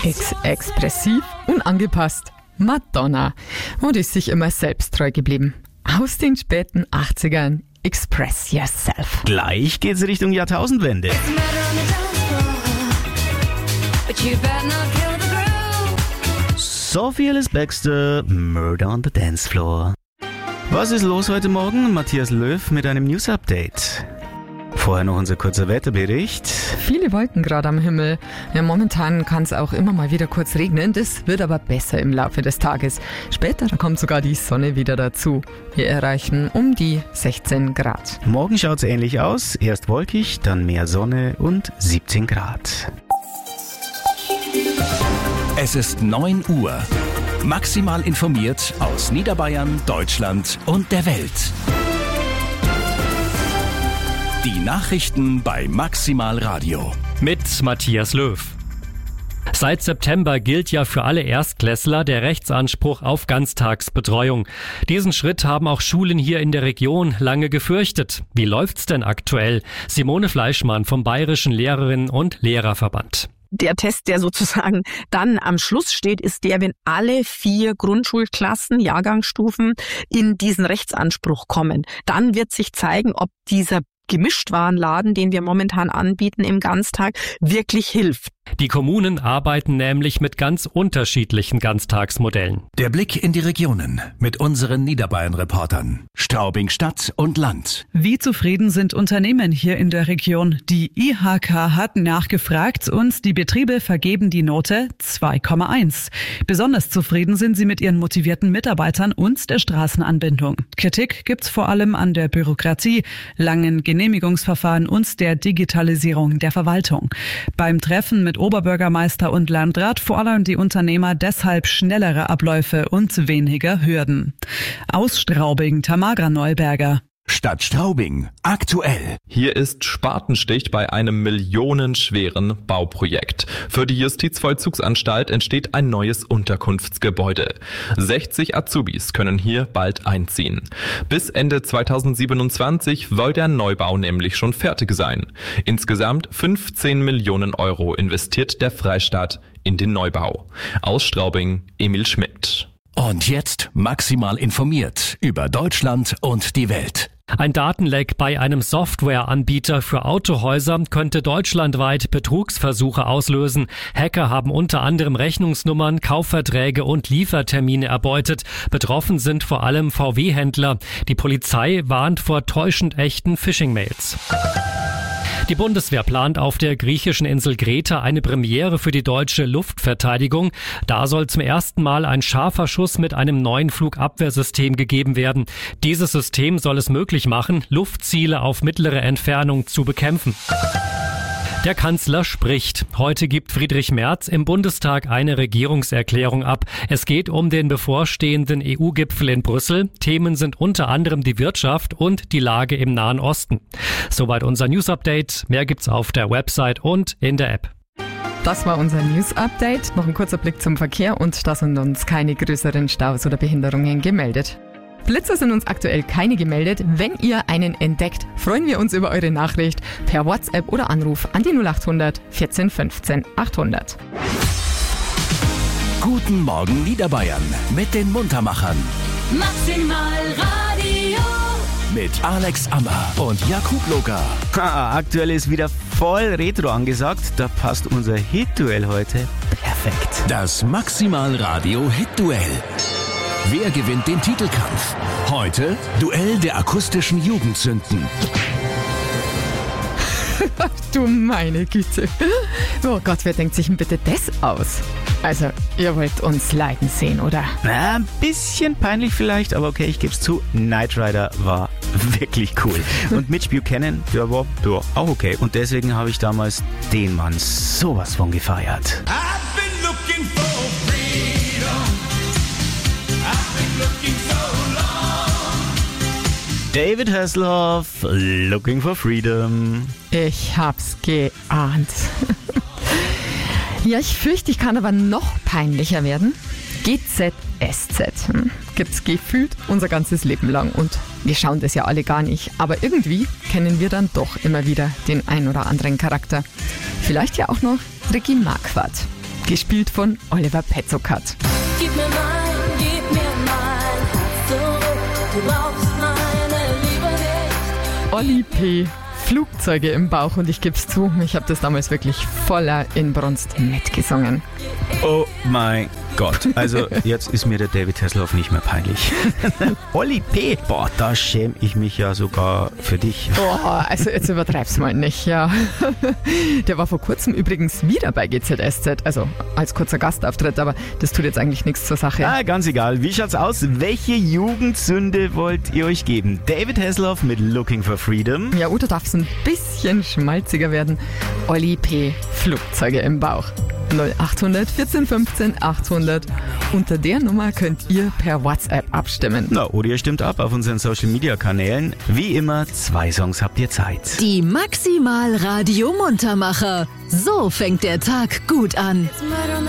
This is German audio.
Fix, expressiv, unangepasst. Madonna. Und ist sich immer selbsttreu geblieben. Aus den späten 80ern. Express yourself. Gleich geht's Richtung Jahrtausendwende. Sophie Ellis Bextor, Murder on the Dance Floor. Was ist los heute Morgen? Matthias Löw mit einem News-Update. Vorher noch unser kurzer Wetterbericht. Viele Wolken gerade am Himmel. Ja, momentan kann es auch immer mal wieder kurz regnen. Das wird aber besser im Laufe des Tages. Später da kommt sogar die Sonne wieder dazu. Wir erreichen um die 16 Grad. Morgen schaut's ähnlich aus. Erst wolkig, dann mehr Sonne und 17 Grad. Es ist 9 Uhr. Maximal informiert aus Niederbayern, Deutschland und der Welt. Die Nachrichten bei Maximal Radio. Mit Matthias Löw. Seit September gilt ja für alle Erstklässler der Rechtsanspruch auf Ganztagsbetreuung. Diesen Schritt haben auch Schulen hier in der Region lange gefürchtet. Wie läuft's denn aktuell? Simone Fleischmann vom Bayerischen Lehrerinnen- und Lehrerverband. Der Test, der sozusagen dann am Schluss steht, ist der, wenn alle 4 Grundschulklassen, Jahrgangsstufen in diesen Rechtsanspruch kommen. Dann wird sich zeigen, ob dieser Gemischtwarenladen, den wir momentan anbieten im Ganztag, wirklich hilft. Die Kommunen arbeiten nämlich mit ganz unterschiedlichen Ganztagsmodellen. Der Blick in die Regionen mit unseren Niederbayern-Reportern. Straubing Stadt und Land. Wie zufrieden sind Unternehmen hier in der Region? Die IHK hat nachgefragt und die Betriebe vergeben die Note 2,1. Besonders zufrieden sind sie mit ihren motivierten Mitarbeitern und der Straßenanbindung. Kritik gibt's vor allem an der Bürokratie, langen Genehmigungsverfahren und der Digitalisierung der Verwaltung. Beim Treffen mit Oberbürgermeister und Landrat fordern die Unternehmer deshalb schnellere Abläufe und weniger Hürden. Aus Straubing, Tamara Neuberger. Stadt Straubing. Aktuell. Hier ist Spatenstich bei einem millionenschweren Bauprojekt. Für die Justizvollzugsanstalt entsteht ein neues Unterkunftsgebäude. 60 Azubis können hier bald einziehen. Bis Ende 2027 soll der Neubau nämlich schon fertig sein. Insgesamt 15 Millionen Euro investiert der Freistaat in den Neubau. Aus Straubing, Emil Schmidt. Und jetzt maximal informiert über Deutschland und die Welt. Ein Datenleck bei einem Softwareanbieter für Autohäuser könnte deutschlandweit Betrugsversuche auslösen. Hacker haben unter anderem Rechnungsnummern, Kaufverträge und Liefertermine erbeutet. Betroffen sind vor allem VW-Händler. Die Polizei warnt vor täuschend echten Phishing-Mails. Die Bundeswehr plant auf der griechischen Insel Kreta eine Premiere für die deutsche Luftverteidigung. Da soll zum ersten Mal ein scharfer Schuss mit einem neuen Flugabwehrsystem gegeben werden. Dieses System soll es möglich machen, Luftziele auf mittlere Entfernung zu bekämpfen. Der Kanzler spricht. Heute gibt Friedrich Merz im Bundestag eine Regierungserklärung ab. Es geht um den bevorstehenden EU-Gipfel in Brüssel. Themen sind unter anderem die Wirtschaft und die Lage im Nahen Osten. Soweit unser News-Update. Mehr gibt's auf der Website und in der App. Das war unser News-Update. Noch ein kurzer Blick zum Verkehr und da sind uns keine größeren Staus oder Behinderungen gemeldet. Blitzer sind uns aktuell keine gemeldet. Wenn ihr einen entdeckt, freuen wir uns über eure Nachricht per WhatsApp oder Anruf an die 0800 14 15 800. Guten Morgen Niederbayern mit den Muntermachern. Maximal Radio. Mit Alex Ammer und Jakub Loga. Aktuell ist wieder voll Retro angesagt. Da passt unser Hit-Duell heute perfekt. Das Maximal Radio Hit-Duell. Wer gewinnt den Titelkampf? Heute Duell der akustischen Jugendsünden. Du meine Güte. Oh Gott, wer denkt sich denn bitte das aus? Also, ihr wollt uns leiden sehen, oder? Na, ein bisschen peinlich vielleicht, aber okay, ich geb's zu. Knight Rider war wirklich cool. Und Mitch Buchanan, der war auch okay. Und deswegen habe ich damals den Mann sowas von gefeiert. I've been looking for freedom. David Hasselhoff, Looking for Freedom. Ich hab's geahnt. Ja, ich fürchte, ich kann aber noch peinlicher werden. GZSZ. Gibt's gefühlt unser ganzes Leben lang und wir schauen das ja alle gar nicht. Aber irgendwie kennen wir dann doch immer wieder den ein oder anderen Charakter. Vielleicht ja auch noch Ricky Marquardt. gespielt von Oliver Petzokat. Gib mir mein Herz zurück. Du brauchst meine Liebe nicht. Olli P. Flugzeuge im Bauch und ich geb's zu, ich habe das damals wirklich voller Inbrunst mitgesungen. Oh mein Gott. Also jetzt ist mir der David Hasselhoff nicht mehr peinlich. Olli P. Boah, da schäme ich mich ja sogar für dich. Boah, also jetzt übertreib's mal nicht, ja. Der war vor kurzem übrigens wieder bei GZSZ, also als kurzer Gastauftritt, aber das tut jetzt eigentlich nichts zur Sache. Ah, ganz egal. Wie schaut's aus? Welche Jugendsünde wollt ihr euch geben? David Hasselhoff mit Looking for Freedom. Ja, oder darf's ein bisschen schmalziger werden? Olli P. Flugzeuge im Bauch. 0800 14 15 800. Unter der Nummer könnt ihr per WhatsApp abstimmen. Na, oder ihr stimmt ab auf unseren Social-Media-Kanälen. Wie immer, 2 Songs habt ihr Zeit. Die Maximal Radio Muntermacher. So fängt der Tag gut an.